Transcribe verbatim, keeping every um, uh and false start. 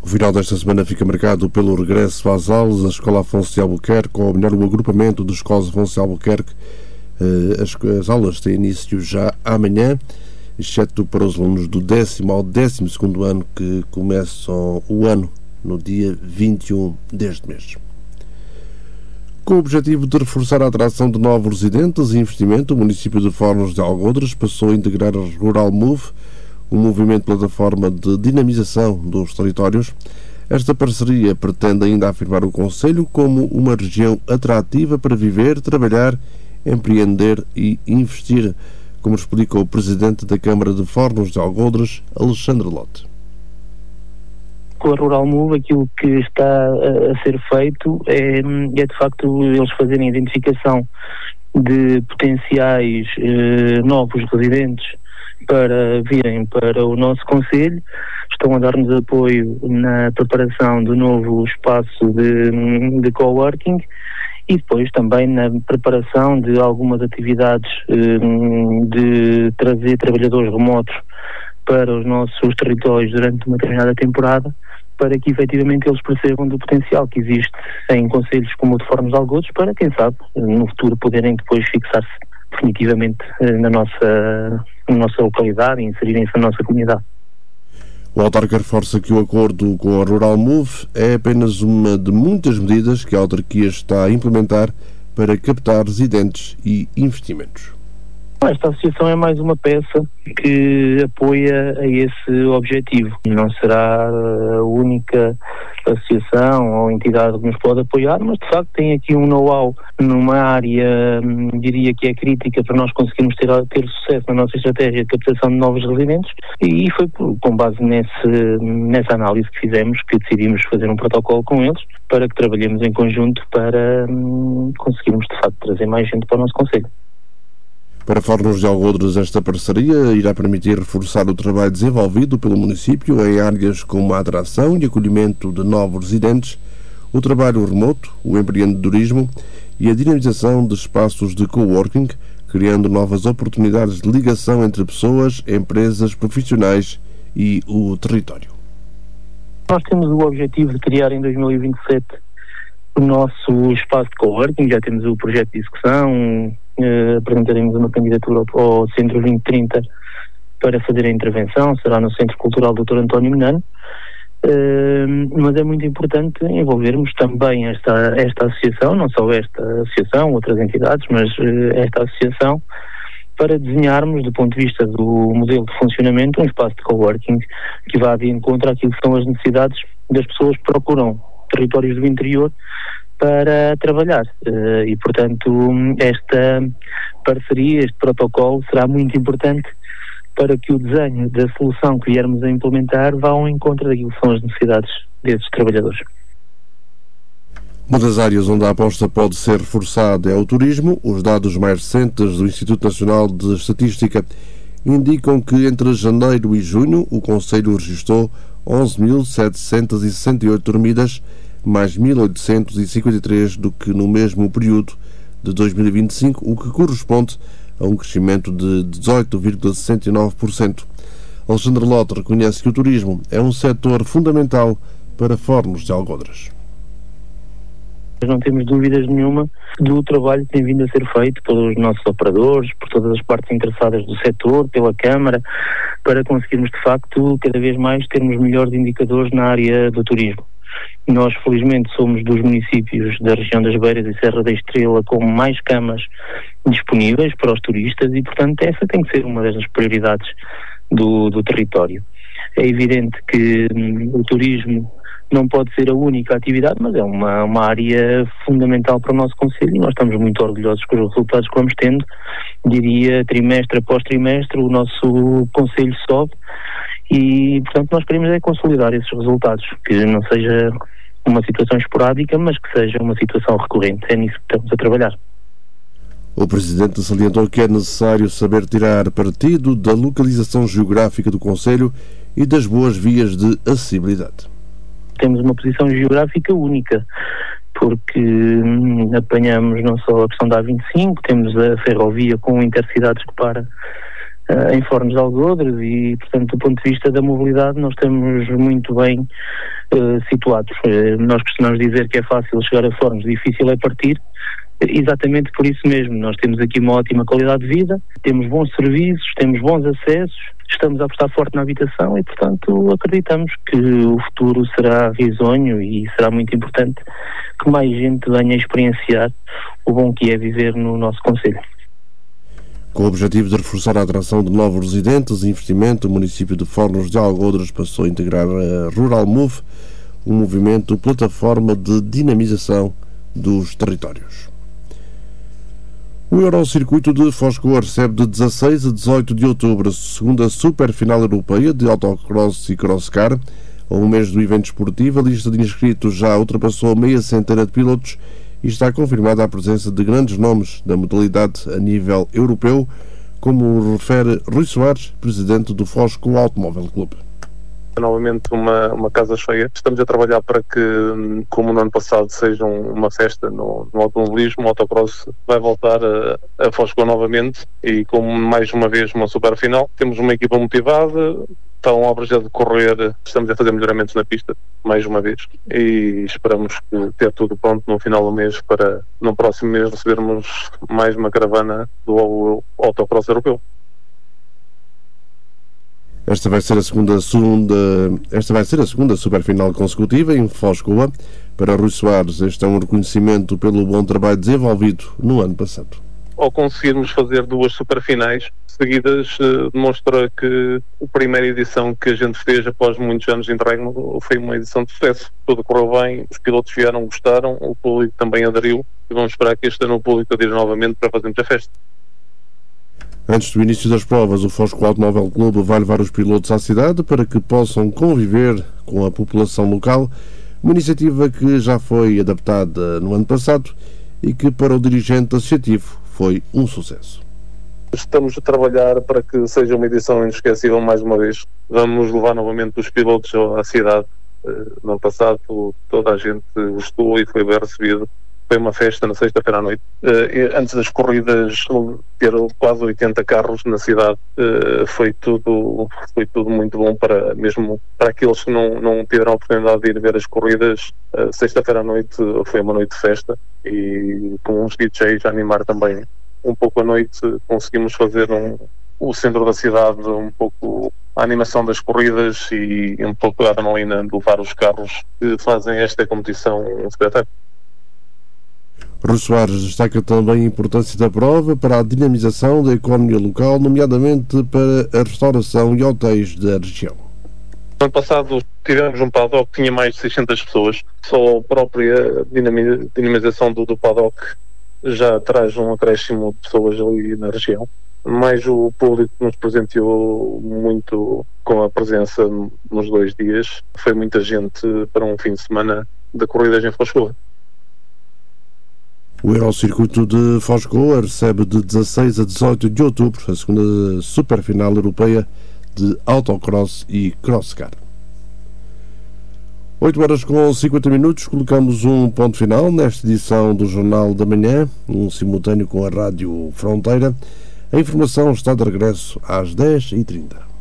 O final desta semana fica marcado pelo regresso às aulas da Escola Afonso de Albuquerque, ou melhor, o agrupamento de escolas Afonso de Albuquerque. As, as aulas têm início já amanhã, exceto para os alunos do décimo ao décimo segundo ano, que começam o ano no dia vinte e um deste mês. Com o objetivo de reforçar a atração de novos residentes e investimento, o município de Fornos de Algodres passou a integrar a Rural Move, um movimento plataforma de dinamização dos territórios. Esta parceria pretende ainda afirmar o concelho como uma região atrativa para viver, trabalhar, empreender e investir, como explica o presidente da Câmara de Fornos de Algodres, Alexandre Lote. Com a Rural Move, aquilo que está a ser feito é, é de facto eles fazerem a identificação de potenciais eh, novos residentes para virem para o nosso concelho. Estão a dar-nos apoio na preparação do novo espaço de, de coworking e depois também na preparação de algumas atividades eh, de trazer trabalhadores remotos para os nossos territórios durante uma determinada temporada, para que efetivamente eles percebam do potencial que existe em concelhos como o de Fornos de Algodres, para, quem sabe, no futuro poderem depois fixar-se definitivamente na nossa, na nossa localidade e inserirem-se na nossa comunidade. O autarca reforça que o acordo com a Rural Move é apenas uma de muitas medidas que a autarquia está a implementar para captar residentes e investimentos. Esta associação é mais uma peça que apoia a esse objetivo. Não será a única associação ou entidade que nos pode apoiar, mas de facto tem aqui um know-how numa área, diria que é crítica para nós conseguirmos ter, ter sucesso na nossa estratégia de captação de novos residentes, e foi com base nesse, nessa análise que fizemos que decidimos fazer um protocolo com eles para que trabalhemos em conjunto para hum, conseguirmos de facto trazer mais gente para o nosso concelho. Para Fornos de Algodres, esta parceria irá permitir reforçar o trabalho desenvolvido pelo município em áreas como a atração e acolhimento de novos residentes, o trabalho remoto, o empreendedorismo e a dinamização de espaços de coworking, criando novas oportunidades de ligação entre pessoas, empresas, profissionais e o território. Nós temos o objetivo de criar em dois mil e vinte e sete o nosso espaço de coworking, já temos o projeto de execução. Uh, apresentaremos uma candidatura ao, ao Centro vinte trinta para fazer a intervenção, será no Centro Cultural doutor António Menano, uh, mas é muito importante envolvermos também esta, esta associação, não só esta associação, outras entidades, mas uh, esta associação, para desenharmos, do ponto de vista do modelo de funcionamento, um espaço de coworking que vá de encontro àquilo que são as necessidades das pessoas que procuram territórios do interior para trabalhar, uh, e portanto esta parceria, este protocolo será muito importante para que o desenho da solução que viermos a implementar vá ao encontro daquilo que são as necessidades desses trabalhadores. Uma das áreas onde a aposta pode ser reforçada é o turismo. Os dados mais recentes do Instituto Nacional de Estatística indicam que entre janeiro e junho o concelho registrou onze mil setecentas e sessenta e oito dormidas, mais mil oitocentos e cinquenta e três do que no mesmo período de dois mil e vinte e cinco, o que corresponde a um crescimento de dezoito vírgula sessenta e nove por cento. Alexandre Lote reconhece que o turismo é um setor fundamental para Fornos de Algodres. Não temos dúvidas nenhuma do trabalho que tem vindo a ser feito pelos nossos operadores, por todas as partes interessadas do setor, pela Câmara, para conseguirmos de facto cada vez mais termos melhores indicadores na área do turismo. Nós, felizmente, somos dos municípios da região das Beiras e Serra da Estrela com mais camas disponíveis para os turistas e, portanto, essa tem que ser uma das prioridades do, do território. É evidente que hum, o turismo não pode ser a única atividade, mas é uma, uma área fundamental para o nosso concelho e nós estamos muito orgulhosos com os resultados que vamos tendo. Diria, trimestre após trimestre, o nosso concelho sobe e, portanto, nós queremos é consolidar esses resultados, que não seja uma situação esporádica, mas que seja uma situação recorrente. É nisso que estamos a trabalhar. O Presidente salientou que é necessário saber tirar partido da localização geográfica do concelho e das boas vias de acessibilidade. Temos uma posição geográfica única, porque hum, apanhamos não só a questão da A vinte e cinco, temos a ferrovia com intercidades que para uh, em Fornos de Algodres e, portanto, do ponto de vista da mobilidade, nós estamos muito bem uh, situados. Uh, nós costumamos dizer que é fácil chegar a Fornos, difícil é partir. Exatamente por isso mesmo, nós temos aqui uma ótima qualidade de vida, temos bons serviços, temos bons acessos, estamos a apostar forte na habitação e, portanto, acreditamos que o futuro será risonho e será muito importante que mais gente venha a experienciar o bom que é viver no nosso concelho. Com o objetivo de reforçar a atração de novos residentes e investimento, o município de Fornos de Algodres passou a integrar a Rural Move, um movimento plataforma de dinamização dos territórios. O Eurocircuito de Foscoa recebe de dezasseis a dezoito de outubro a segunda Superfinal Europeia de Autocross e Crosscar. A um mês do evento esportivo, a lista de inscritos já ultrapassou meia centena de pilotos e está confirmada a presença de grandes nomes da modalidade a nível europeu, como refere Rui Soares, presidente do Foscoa Automóvel Clube. Novamente uma, uma casa cheia. Estamos a trabalhar para que, como no ano passado, seja uma festa no, no automobilismo. O autocross vai voltar a, a Foscoa novamente e, como mais uma vez, uma super final. Temos uma equipa motivada, estão obras a decorrer, estamos a fazer melhoramentos na pista, mais uma vez, e esperamos ter tudo pronto no final do mês para, no próximo mês, recebermos mais uma caravana do autocross europeu. Esta vai ser a segunda, segunda, esta vai ser a segunda superfinal consecutiva em Foscoa. Para Rui Soares, este é um reconhecimento pelo bom trabalho desenvolvido no ano passado. Ao conseguirmos fazer duas superfinais seguidas, demonstra que a primeira edição que a gente fez após muitos anos de entrega foi uma edição de sucesso. Tudo correu bem, os pilotos vieram, gostaram, o público também aderiu e vamos esperar que este ano o público adira novamente para fazermos a festa. Antes do início das provas, o Foscoa Automóvel Clube vai levar os pilotos à cidade para que possam conviver com a população local, uma iniciativa que já foi adaptada no ano passado e que para o dirigente associativo foi um sucesso. Estamos a trabalhar para que seja uma edição inesquecível mais uma vez. Vamos levar novamente os pilotos à cidade. No ano passado toda a gente gostou e foi bem recebido. Foi uma festa na sexta-feira à noite. Uh, antes das corridas, ter quase oitenta carros na cidade, uh, foi, tudo, foi tudo muito bom, para, mesmo para aqueles que não, não tiveram a oportunidade de ir ver as corridas. Uh, sexta-feira à noite foi uma noite de festa e com uns D Js a animar também um pouco a noite, conseguimos fazer um, o centro da cidade um pouco a animação das corridas e um pouco a adrenalina de levar os carros que fazem esta competição um espetáculo. Rui Soares destaca também a importância da prova para a dinamização da economia local, nomeadamente para a restauração e hotéis da região. No ano passado tivemos um paddock que tinha mais de seiscentas pessoas. Só a própria dinamização do, do paddock já traz um acréscimo de pessoas ali na região. Mais o público que nos presenteou muito com a presença nos dois dias. Foi muita gente para um fim de semana de corridas em Foscoa. O Eurocircuito de Foscoa recebe de dezasseis a dezoito de outubro a segunda Superfinal Europeia de Autocross e Crosscar. oito horas com cinquenta minutos, colocamos um ponto final nesta edição do Jornal da Manhã, um simultâneo com a Rádio Fronteira. A informação está de regresso às dez e trinta.